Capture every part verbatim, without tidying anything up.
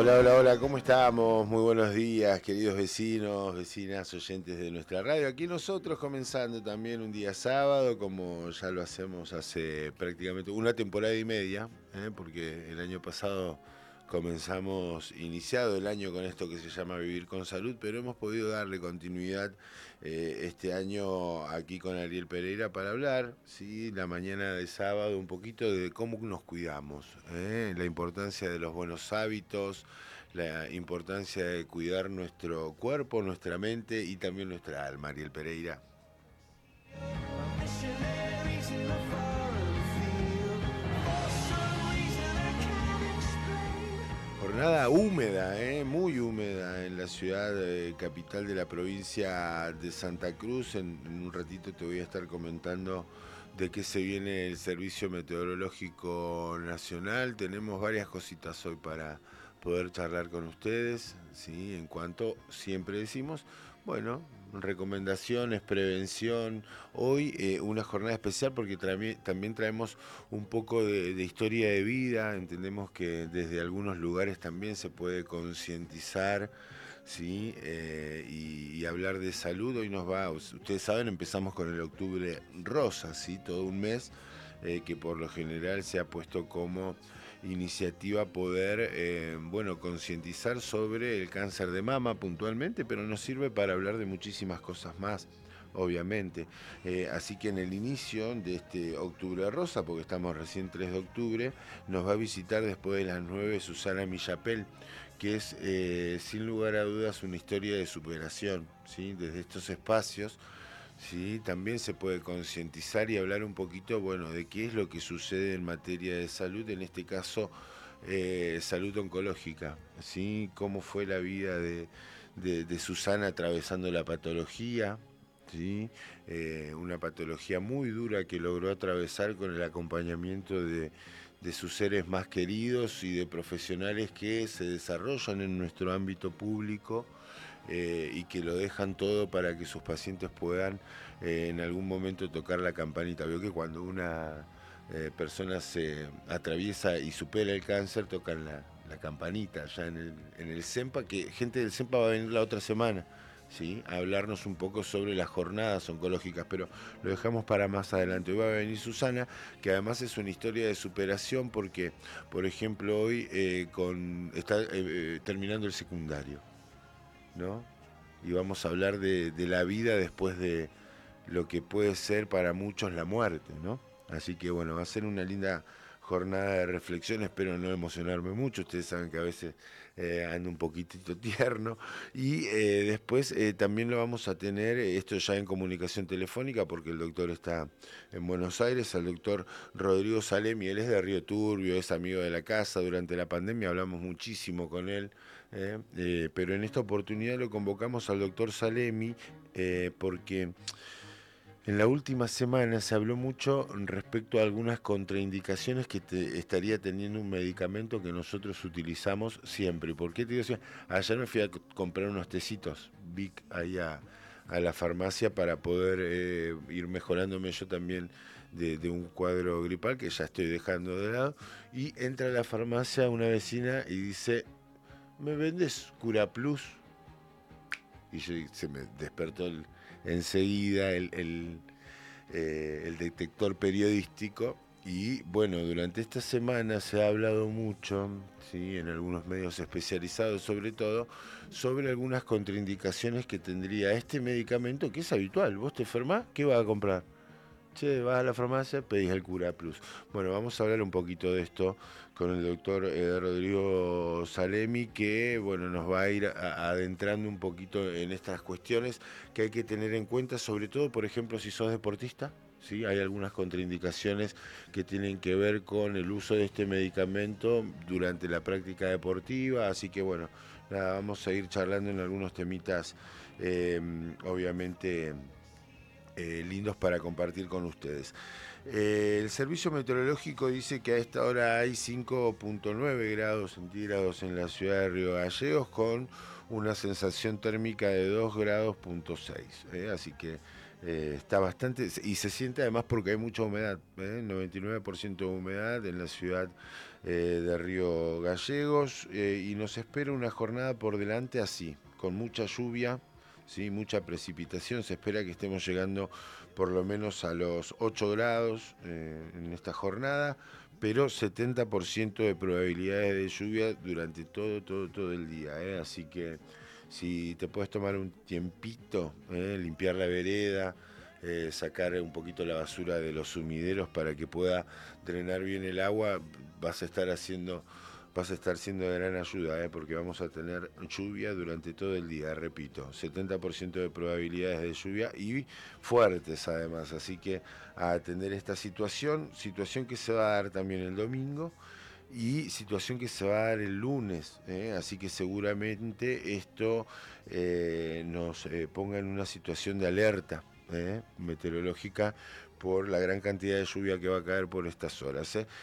Hola, hola, hola, ¿cómo estamos? Muy buenos días, queridos vecinos, vecinas, oyentes de nuestra radio. Aquí nosotros comenzando también un día sábado, como ya lo hacemos hace prácticamente una temporada y media, ¿eh? Porque el año pasado comenzamos, iniciado el año con esto que se llama Vivir con Salud, pero hemos podido darle continuidad eh, este año aquí con Ariel Pereira para hablar, ¿sí? La mañana de sábado un poquito de cómo nos cuidamos, ¿eh? La importancia de los buenos hábitos, la importancia de cuidar nuestro cuerpo, nuestra mente y también nuestra alma. Ariel Pereira. Jornada húmeda, ¿eh? Muy húmeda en la ciudad eh, capital de la provincia de Santa Cruz. En, en un ratito te voy a estar comentando de qué se viene el Servicio Meteorológico Nacional. Tenemos varias cositas hoy para poder charlar con ustedes, ¿sí? En cuanto siempre decimos, bueno, recomendaciones, prevención. Hoy eh, una jornada especial porque tra- también traemos un poco de, de historia de vida. Entendemos que desde algunos lugares también se puede concientizar, ¿sí? Eh, y, y hablar de salud. Hoy nos va, ustedes saben, empezamos con el octubre rosa, ¿sí? Todo un mes eh, que por lo general se ha puesto como iniciativa poder, eh, bueno, concientizar sobre el cáncer de mama puntualmente, pero nos sirve para hablar de muchísimas cosas más, obviamente. Eh, así que en el inicio de este Octubre Rosa, porque estamos recién tres de octubre, nos va a visitar después de las nueve Susana Millapel, que es eh, sin lugar a dudas una historia de superación, ¿sí? Desde estos espacios, ¿sí? También se puede concientizar y hablar un poquito, bueno, de qué es lo que sucede en materia de salud, en este caso eh, salud oncológica, ¿sí? Cómo fue la vida de, de, de Susana atravesando la patología, ¿sí? Eh, una patología muy dura que logró atravesar con el acompañamiento de, de sus seres más queridos y de profesionales que se desarrollan en nuestro ámbito público. Eh, y que lo dejan todo para que sus pacientes puedan eh, en algún momento tocar la campanita. Veo que cuando una eh, persona se atraviesa y supera el cáncer, tocan la, la campanita ya en el, en el CEMPA, que gente del CEMPA va a venir la otra semana, ¿sí? A hablarnos un poco sobre las jornadas oncológicas, pero lo dejamos para más adelante. Hoy va a venir Susana, que además es una historia de superación porque, por ejemplo, hoy eh, con, está eh, eh, terminando el secundario, ¿no? Y vamos a hablar de, de la vida después de lo que puede ser para muchos la muerte, ¿no? Así que bueno, va a ser una linda jornada de reflexión, espero no emocionarme mucho, ustedes saben que a veces eh, ando un poquitito tierno, y eh, después eh, también lo vamos a tener, eh, esto ya en comunicación telefónica, porque el doctor está en Buenos Aires, al doctor Rodrigo Salemi, él es de Río Turbio, es amigo de la casa, durante la pandemia hablamos muchísimo con él, eh, eh, pero en esta oportunidad lo convocamos al doctor Salemi eh, porque en la última semana se habló mucho respecto a algunas contraindicaciones que te estaría teniendo un medicamento que nosotros utilizamos siempre. ¿Por qué te digo así? Ayer me fui a comprar unos tecitos Vic ahí a, a la farmacia para poder eh, ir mejorándome yo también de, de un cuadro gripal que ya estoy dejando de lado. Y entra a la farmacia una vecina y dice, ¿me vendes Cura Plus? Y yo, se me despertó el, enseguida el, el, eh, el detector periodístico. Y bueno, durante esta semana se ha hablado mucho, ¿sí? En algunos medios especializados sobre todo, sobre algunas contraindicaciones que tendría este medicamento que es habitual. Vos te enfermás, ¿qué vas a comprar? Che, vas a la farmacia, pedís el Cura Plus. Bueno, vamos a hablar un poquito de esto con el doctor eh, Rodrigo Salemi, que bueno, nos va a ir a, adentrando un poquito en estas cuestiones que hay que tener en cuenta, sobre todo, por ejemplo, si sos deportista. ¿Sí? Hay algunas contraindicaciones que tienen que ver con el uso de este medicamento durante la práctica deportiva, así que bueno, nada, vamos a ir charlando en algunos temitas, eh, obviamente Eh, lindos para compartir con ustedes. Eh, el servicio meteorológico dice que a esta hora hay cinco punto nueve grados centígrados en la ciudad de Río Gallegos con una sensación térmica de dos grados punto seis. Eh, así que Eh, está bastante, y se siente además porque hay mucha humedad, ¿eh? noventa y nueve por ciento de humedad en la ciudad eh, de Río Gallegos, eh, y nos espera una jornada por delante así, con mucha lluvia, ¿sí? Mucha precipitación. Se espera que estemos llegando por lo menos a los ocho grados eh, en esta jornada, pero setenta por ciento de probabilidades de lluvia durante todo, todo, todo el día, ¿eh? Así que si te puedes tomar un tiempito, eh, limpiar la vereda, eh, sacar un poquito la basura de los sumideros para que pueda drenar bien el agua, vas a estar haciendo, vas a estar siendo de gran ayuda, eh, porque vamos a tener lluvia durante todo el día, repito, setenta por ciento de probabilidades de lluvia y fuertes además, así que a atender esta situación, situación que se va a dar también el domingo y situación que se va a dar el lunes, ¿eh? Así que seguramente esto eh, nos eh, ponga en una situación de alerta ¿eh? meteorológica por la gran cantidad de lluvia que va a caer por estas horas. ¿eh?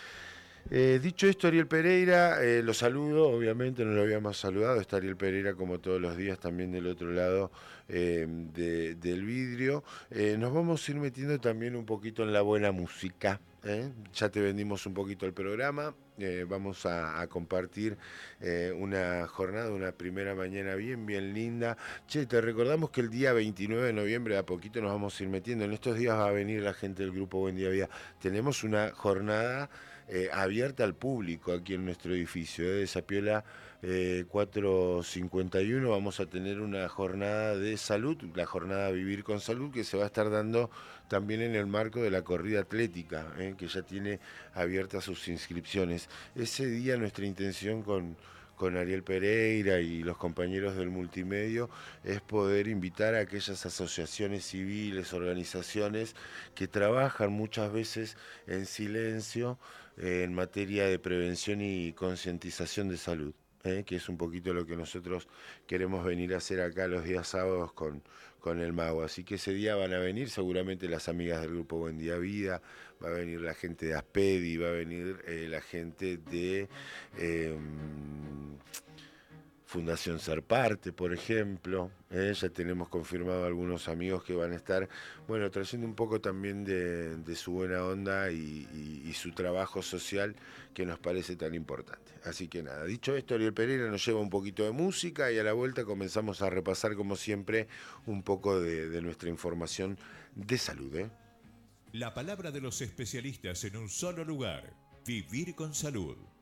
Eh, dicho esto, Ariel Pereira, eh, lo saludo, obviamente no lo habíamos saludado, está Ariel Pereira como todos los días también del otro lado eh, de, del vidrio. Eh, nos vamos a ir metiendo también un poquito en la buena música. ¿eh? Ya te vendimos un poquito el programa, eh, vamos a, a compartir eh, una jornada, una primera mañana bien, bien linda. Che, te recordamos que el día veintinueve de noviembre, a poquito nos vamos a ir metiendo, en estos días va a venir la gente del grupo Buen Día Vida. Tenemos una jornada Eh, abierta al público aquí en nuestro edificio, ¿eh? de Zapiola eh, cuatrocientos cincuenta y uno vamos a tener una jornada de salud, la jornada Vivir con Salud, que se va a estar dando también en el marco de la corrida atlética, ¿eh? que ya tiene abiertas sus inscripciones. Ese día nuestra intención con con Ariel Pereira y los compañeros del multimedio es poder invitar a aquellas asociaciones civiles, organizaciones que trabajan muchas veces en silencio eh, en materia de prevención y concientización de salud. ¿eh? Que es un poquito lo que nosotros queremos venir a hacer acá los días sábados con, con el mago. Así que ese día van a venir seguramente las amigas del grupo Buen Día Vida, va a venir la gente de Aspedi, va a venir eh, la gente de eh, Fundación Ser Parte, por ejemplo. ¿eh? Ya tenemos confirmado algunos amigos que van a estar, bueno, trayendo un poco también de, de su buena onda y, y, y su trabajo social que nos parece tan importante. Así que nada, dicho esto, Ariel Pereira nos lleva un poquito de música y a la vuelta comenzamos a repasar, como siempre, un poco de, de nuestra información de salud. ¿eh? La palabra de los especialistas en un solo lugar. Vivir con salud.